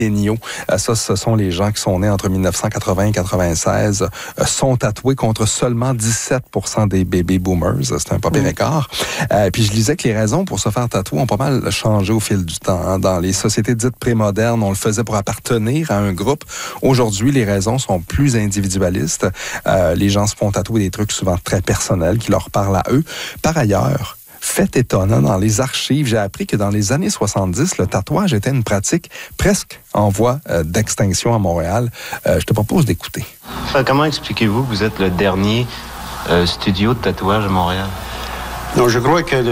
Ça, ce sont les gens qui sont nés entre 1980 et 1996, sont tatoués contre seulement 17% des baby boomers. C'est un pas pire écart. Puis je lisais que les raisons pour se faire tatouer ont pas mal changé au fil du temps. Hein. Dans les sociétés dites prémodernes, on le faisait pour appartenir à un groupe. Aujourd'hui, les raisons sont plus individualistes. Les gens se font tatouer des trucs souvent très personnels qui leur parlent à eux. Par ailleurs, fait étonnant, dans les archives, j'ai appris que dans les années 70, le tatouage était une pratique presque en voie d'extinction à Montréal. Je te propose d'écouter. Comment expliquez-vous que vous êtes le dernier studio de tatouage à Montréal? Non, je crois que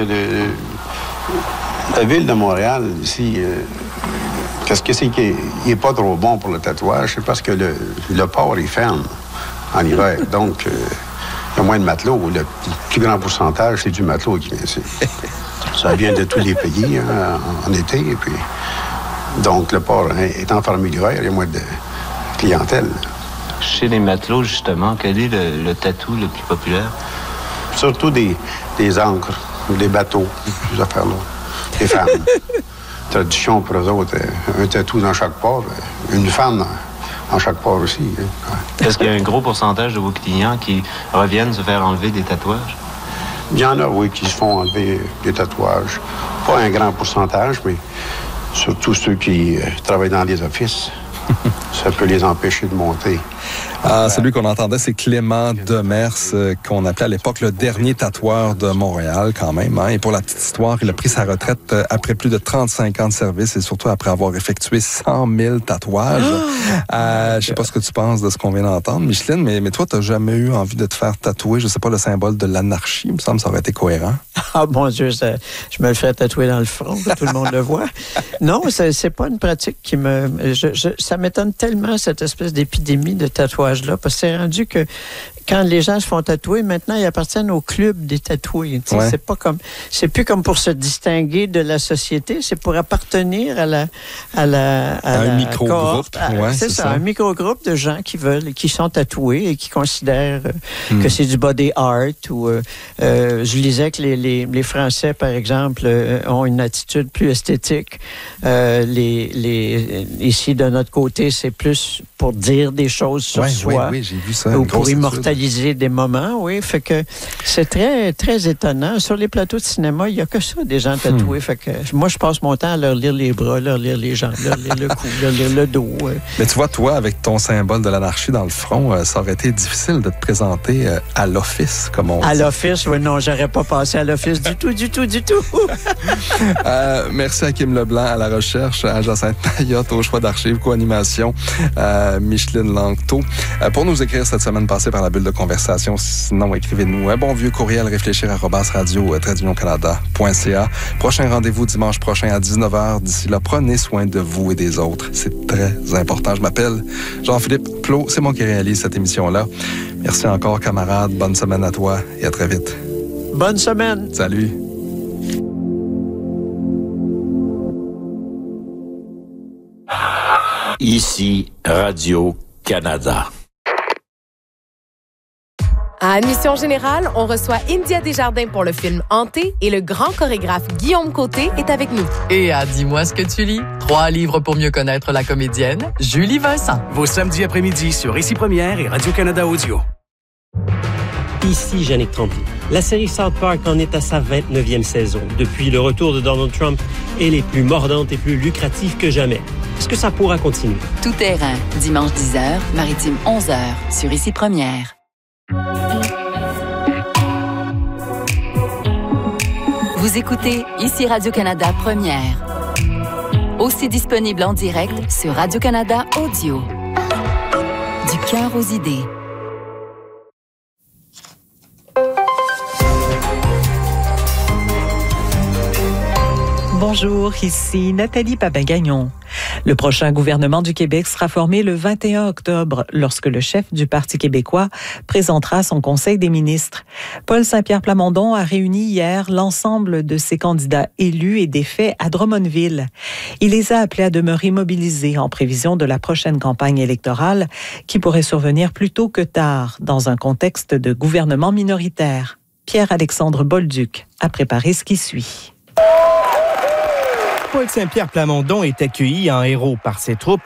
la ville de Montréal, ici, qu'est-ce que c'est qu'il n'est pas trop bon pour le tatouage? C'est parce que le port, il ferme en hiver. Donc, il y a moins de matelots. Le plus grand pourcentage, c'est du matelot qui vient ici. Ça vient de tous les pays en été. Et puis, donc, le port étant fermé l'hiver, il y a moins de clientèle. Chez les matelots, justement, quel est le tatou le plus populaire? Surtout des ancres, des bateaux, ces affaires-là. Les femmes. Tradition pour eux autres, un tatou dans chaque port, une femme dans chaque port aussi. Hein. Est-ce qu'il y a un gros pourcentage de vos clients qui reviennent se faire enlever des tatouages? Il y en a, oui, qui se font enlever des tatouages. Pas un grand pourcentage, mais surtout ceux qui travaillent dans les offices. Ça peut les empêcher de monter. Celui qu'on entendait, c'est Clément Demers, qu'on appelait à l'époque le dernier tatoueur de Montréal, quand même. Hein. Et pour la petite histoire, il a pris sa retraite après plus de 35 ans de service et surtout après avoir effectué 100 000 tatouages. Je sais pas ce que tu penses de ce qu'on vient d'entendre, Micheline, mais toi, t'as jamais eu envie de te faire tatouer, je sais pas, le symbole de l'anarchie? Il me semble que ça aurait été cohérent. Ah, mon Dieu, je me le ferais tatouer dans le front, que tout le monde le voit. Non, c'est pas une pratique qui me... ça m'étonne tellement, cette espèce d'épidémie de tatouage-là, parce que c'est rendu que quand les gens se font tatouer, maintenant, ils appartiennent au club des tatoués. Ouais. C'est plus comme pour se distinguer de la société, c'est pour appartenir à un micro-groupe. C'est ça, un micro-groupe de gens qui sont tatoués et qui considèrent que c'est du body art. Ou je lisais que les Français, par exemple, ont une attitude plus esthétique. Ici, de notre côté, c'est plus pour dire des choses sur soi. Oui, j'ai vu ça. Ou pour immortaliser des moments, oui. Fait que c'est très, très étonnant. Sur les plateaux de cinéma, il n'y a que ça, des gens tatoués. Fait que moi, je passe mon temps à leur lire les bras, leur lire les jambes, leur lire le cou, leur lire le dos. Mais tu vois, toi, avec ton symbole de l'anarchie dans le front, ça aurait été difficile de te présenter à l'office, comme on dit. À l'office, oui, non, j'aurais pas passé à l'office du tout. Merci à Kim Leblanc à la recherche, à Jacinthe Mayotte au choix d'archives, co-animation, Micheline Langto. Pour nous écrire cette semaine passée par la bulle de conversation, sinon écrivez-nous un bon vieux courriel réfléchir@radio-canada.ca. Prochain rendez-vous dimanche prochain à 19h. D'ici là, prenez soin de vous et des autres. C'est très important. Je m'appelle Jean-Philippe Plot. C'est moi qui réalise cette émission-là. Merci encore, camarades. Bonne semaine à toi et à très vite. Bonne semaine. Salut. Ici, Radio-Canada. À Admission Générale, on reçoit India Desjardins pour le film Hanté et le grand chorégraphe Guillaume Côté est avec nous. Et à Dis-moi ce que tu lis, 3 livres pour mieux connaître la comédienne Julie Vincent. Vos samedis après-midi sur Ici Première et Radio-Canada Audio. Ici Yannick Tremblay. La série South Park en est à sa 29e saison. Depuis le retour de Donald Trump, elle est plus mordante et plus lucrative que jamais. Est-ce que ça pourra continuer? Tout terrain, dimanche 10h, maritime 11h, sur Ici Première. Vous écoutez Ici Radio-Canada Première. Aussi disponible en direct sur Radio-Canada Audio. Du cœur aux idées. Bonjour, ici Nathalie Papin-Gagnon. Le prochain gouvernement du Québec sera formé le 21 octobre, lorsque le chef du Parti québécois présentera son Conseil des ministres. Paul Saint-Pierre Plamondon a réuni hier l'ensemble de ses candidats élus et défaits à Drummondville. Il les a appelés à demeurer mobilisés en prévision de la prochaine campagne électorale qui pourrait survenir plus tôt que tard, dans un contexte de gouvernement minoritaire. Pierre-Alexandre Bolduc a préparé ce qui suit. Paul Saint-Pierre Plamondon est accueilli en héros par ses troupes